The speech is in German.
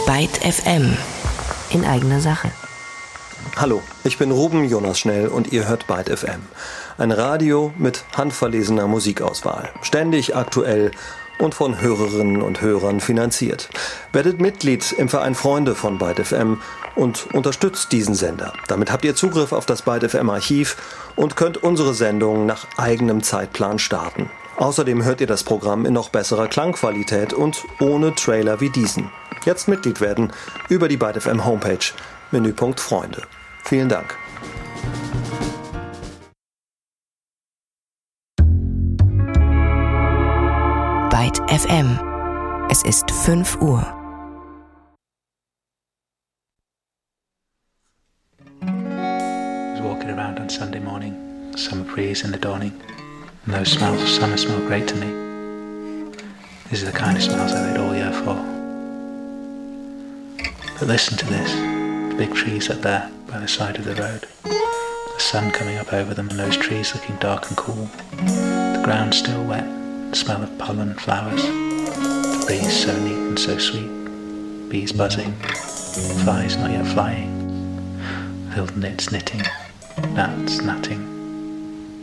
Byte FM. In eigener Sache. Hallo, ich bin Ruben Jonas Schnell und ihr hört Byte FM. Ein Radio mit handverlesener Musikauswahl. Ständig aktuell und von Hörerinnen und Hörern finanziert. Werdet Mitglied im Verein Freunde von Byte FM und unterstützt diesen Sender. Damit habt ihr Zugriff auf das Byte FM Archiv und könnt unsere Sendungen nach eigenem Zeitplan starten. Außerdem hört ihr das Programm in noch besserer Klangqualität und ohne Trailer wie diesen. Jetzt Mitglied werden über die Byte FM Homepage, Menüpunkt Freunde. Vielen Dank. Byte FM. Es ist 5 Uhr. I was walking around on Sunday morning, summer breeze in the dawning, and those smells of summer smell great to me. These are the kind of smells I wait all year for. But listen to this, the big trees up there by the side of the road, the sun coming up over them and those trees looking dark and cool, the ground still wet, the smell of pollen and flowers, the breeze so neat and so sweet, bees buzzing, flies not yet flying, filled knits knitting, gnats gnatting.